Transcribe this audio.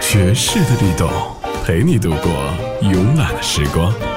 学士的律动，陪你度过慵懒的时光。